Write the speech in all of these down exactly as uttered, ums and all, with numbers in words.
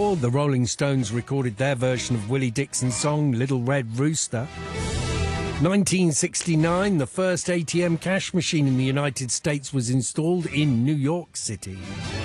ninety-four, the Rolling Stones recorded their version of Willie Dixon's song Little Red Rooster. nineteen sixty-nine, the first A T M cash machine in the United States was installed in New York City.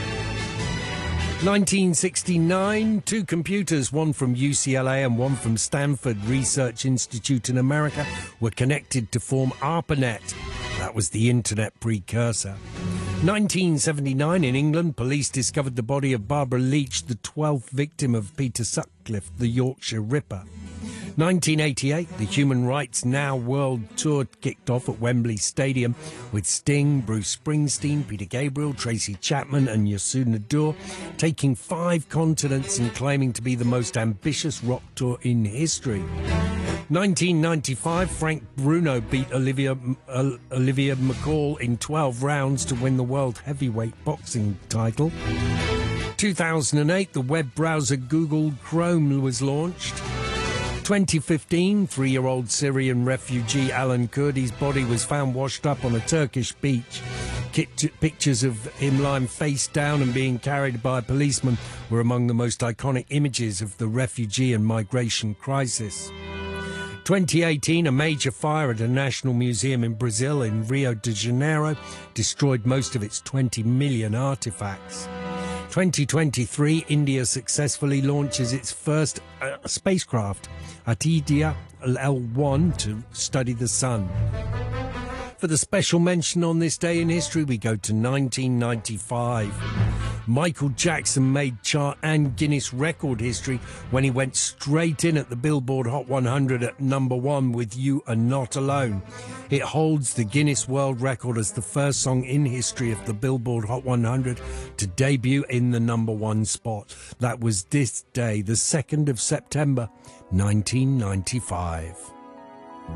nineteen sixty-nine, two computers, one from U C L A and one from Stanford Research Institute in America, were connected to form ARPANET. That was the internet precursor. nineteen seventy-nine, in England, police discovered the body of Barbara Leach, the twelfth victim of Peter Sutcliffe, the Yorkshire Ripper. nineteen eighty-eight, the Human Rights Now World Tour kicked off at Wembley Stadium with Sting, Bruce Springsteen, Peter Gabriel, Tracy Chapman and Yasun Nadur taking five continents and claiming to be the most ambitious rock tour in history. nineteen ninety-five, Frank Bruno beat Olivia, uh, Olivia McCall in twelve rounds to win the world heavyweight boxing title. two thousand eight, the web browser Google Chrome was launched. twenty fifteen, three-year-old Syrian refugee Alan Kurdi's body was found washed up on a Turkish beach. Pictures of him lying face down and being carried by a policeman were among the most iconic images of the refugee and migration crisis. twenty eighteen, a major fire at a national museum in Brazil in Rio de Janeiro destroyed most of its twenty million artifacts. twenty twenty-three, India successfully launches its first uh, spacecraft, Aditya L one, to study the sun. For the special mention on this day in history, we go to nineteen ninety-five. Michael Jackson made chart and Guinness record history when he went straight in at the Billboard Hot one hundred at number one with You Are Not Alone. It holds the Guinness World Record as the first song in history of the Billboard Hot one hundred to debut in the number one spot. That was this day, the second of September, nineteen ninety-five.